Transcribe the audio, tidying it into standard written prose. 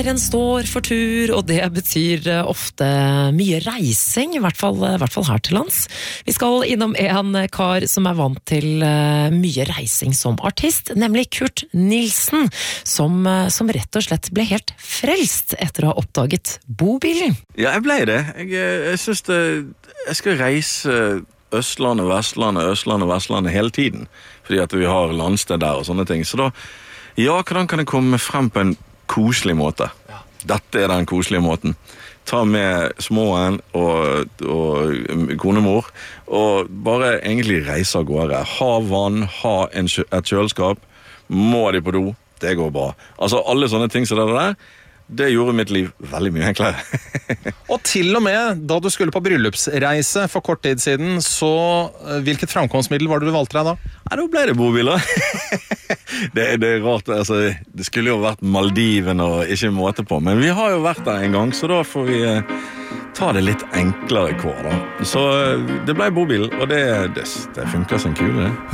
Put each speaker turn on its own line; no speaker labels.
En står for tur, og det betyr ofte mye reising, i hvert fall her til lands. Vi skal innom en kar som vant til mye reising som artist, nemlig Kurt Nilsen, som rett og slett ble helt frelst etter å ha oppdaget bobilen.
Ja, jeg ble det. Jeg synes jeg skal reise Østlandet, Vestlandet hele tiden, fordi at vi har landsted der og sånne ting. Så da, hvordan kan jeg komme frem på en koselig måte? Dette den koselige måten. Ta med småen og konemor, og bare egentlig reise av gårde. Ha vann, ha et kjøleskap, må de på do, det går bra. Altså alle sånne ting som det gjorde mitt liv veldig mye enklere.
Og til og med da du skulle på bryllupsreise for kort tid siden, så hvilket framkomstmiddel var det du valgte deg da?
Ja, da ble det bobiler. Det er rart, altså, det skulle jo vært Maldiven og ikke måte på, men vi har jo vært der en gang, så da får vi ta det litt enklere kår da. Så det ble bobil, og det funker som kule det.